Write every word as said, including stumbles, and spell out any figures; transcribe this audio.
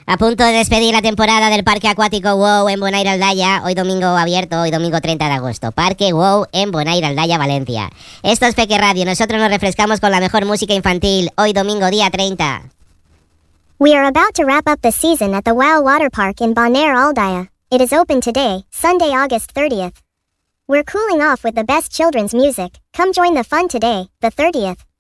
A punto de despedir la temporada del Parque Acuático WOW en Bonaire Aldaya, hoy domingo abierto, hoy domingo treinta de agosto. Parque WOW en Bonaire Aldaya, Valencia. Esto es Peque Radio, nosotros nos refrescamos con la mejor música infantil, hoy domingo día treinta. We are about to wrap up the season at the WOW Water Park in Bonaire Aldaya. It is open today, Sunday, August thirtieth. We're cooling off with the best children's music. Come join the fun today, the thirtieth.